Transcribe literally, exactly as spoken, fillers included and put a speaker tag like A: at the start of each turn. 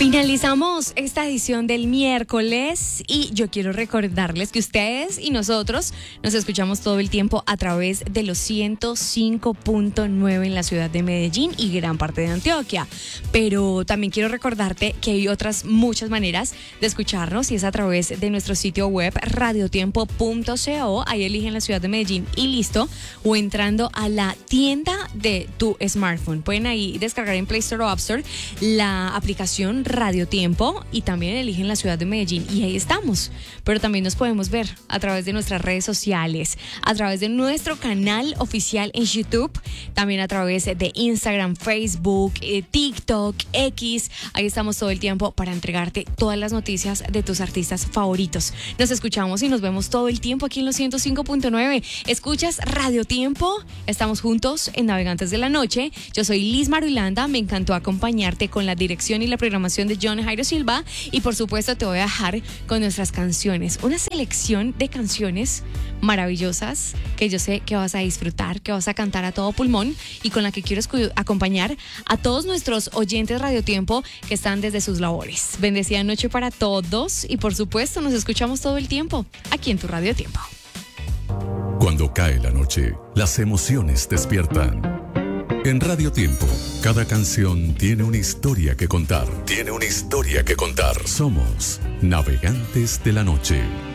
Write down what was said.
A: Finalizamos esta edición del miércoles y yo quiero recordarles que ustedes y nosotros nos escuchamos todo el tiempo a través de los ciento cinco punto nueve en la ciudad de Medellín y gran parte de Antioquia. Pero también quiero recordarte que hay otras muchas maneras de escucharnos y es a través de nuestro sitio web radiotiempo punto co. Ahí eligen la ciudad de Medellín y listo. O entrando a la tienda de tu smartphone. Pueden ahí descargar en Play Store o App Store la aplicación Radio Tiempo y también eligen la ciudad de Medellín y ahí estamos. Pero también nos podemos ver a través de nuestras redes sociales, a través de nuestro canal oficial en YouTube, también a través de Instagram, Facebook, eh, TikTok, X. Ahí estamos todo el tiempo para entregarte todas las noticias de tus artistas favoritos. Nos escuchamos y nos vemos todo el tiempo aquí en los ciento cinco punto nueve. Escuchas Radio Tiempo, estamos juntos en Navegantes de la Noche. Yo soy Liz Marulanda, me encantó acompañarte con la dirección y la programación de John Jairo Silva y por supuesto te voy a dejar con nuestras canciones, una selección de canciones maravillosas que yo sé que vas a disfrutar, que vas a cantar a todo pulmón y con la que quiero escu- acompañar a todos nuestros oyentes Radio Tiempo que están desde sus labores. Bendecida noche para todos y por supuesto nos escuchamos todo el tiempo aquí en tu Radio Tiempo.
B: Cuando cae la noche, las emociones despiertan. En Radio Tiempo, cada canción tiene una historia que contar. Tiene una historia que contar. Somos Navegantes de la Noche.